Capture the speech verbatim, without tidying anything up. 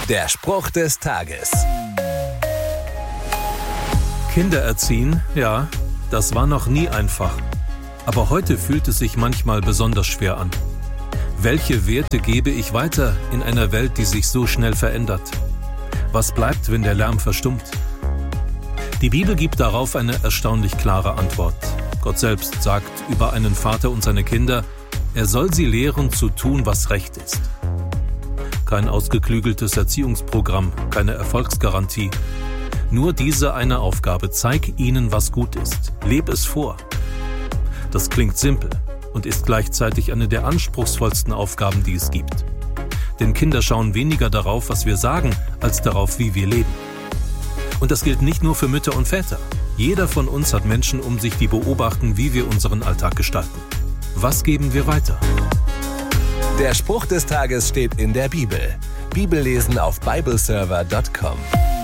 Der Spruch des Tages. Kinder erziehen, ja, das war noch nie einfach. Aber heute fühlt es sich manchmal besonders schwer an. Welche Werte gebe ich weiter in einer Welt, die sich so schnell verändert? Was bleibt, wenn der Lärm verstummt? Die Bibel gibt darauf eine erstaunlich klare Antwort. Gott selbst sagt über einen Vater und seine Kinder, er soll sie lehren zu tun, was recht ist. Kein ausgeklügeltes Erziehungsprogramm, keine Erfolgsgarantie. Nur diese eine Aufgabe: zeig ihnen, was gut ist. Leb es vor. Das klingt simpel und ist gleichzeitig eine der anspruchsvollsten Aufgaben, die es gibt. Denn Kinder schauen weniger darauf, was wir sagen, als darauf, wie wir leben. Und das gilt nicht nur für Mütter und Väter. Jeder von uns hat Menschen um sich, die beobachten, wie wir unseren Alltag gestalten. Was geben wir weiter? Der Spruch des Tages steht in der Bibel. Bibellesen auf bibleserver punkt com.